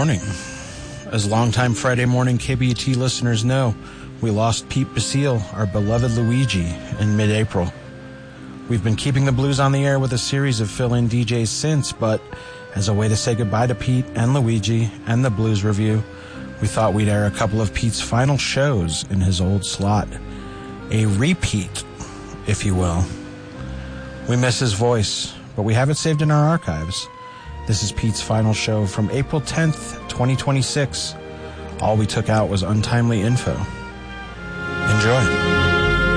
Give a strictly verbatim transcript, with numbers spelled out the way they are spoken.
morning. As longtime Friday morning K B T listeners know, we lost Pete Basile, our beloved Luigi, in mid-April. We've been keeping the blues on the air with a series of fill-in D Js since, but as a way to say goodbye to Pete and Luigi and the Blues Review, we thought we'd air a couple of Pete's final shows in his old slot. A repeat, if you will. We miss his voice, but we have it saved in our archives. This is Pete's final show from April tenth, twenty twenty-six. All we took out was untimely info. Enjoy.